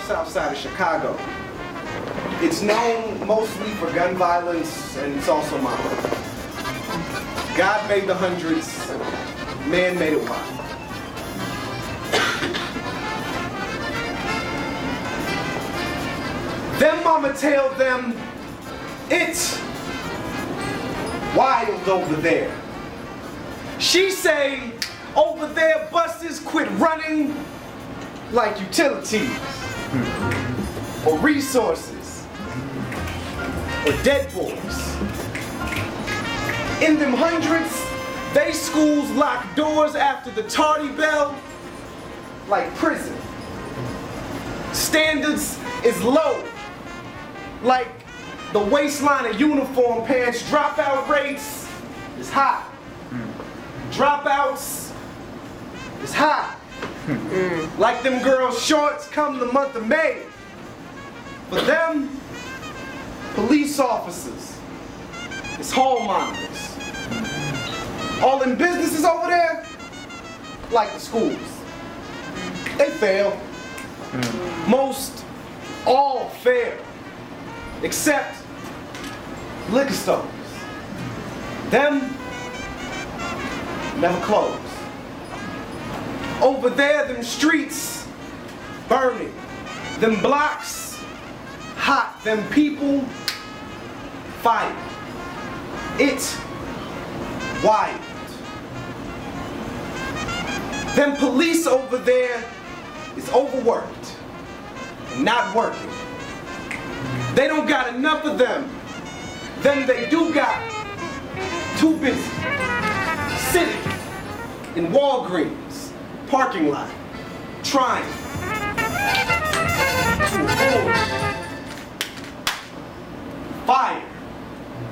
south side of Chicago. It's known mostly for gun violence, and it's also my hood. God made the hundreds, man made it wild. Them mama tell them, it's wild over there. She say, over there buses quit running like utilities, or resources, or dead boys. In them hundreds, they schools lock doors after the tardy bell like prison. Standards is low, like the waistline of uniform pants. Dropout rates is high. Dropouts is high. Like them girls' shorts come the month of May. For them, police officers is hallmongers. All them businesses over there, like the schools, they fail. Most all fail, except liquor stores. Them never close. Over there, them streets burning, them blocks hot, them people fight. It's wild. Them police over there is overworked and not working. They don't got enough of them. Them they do got too busy sitting in Walgreens parking lot trying to avoid fire.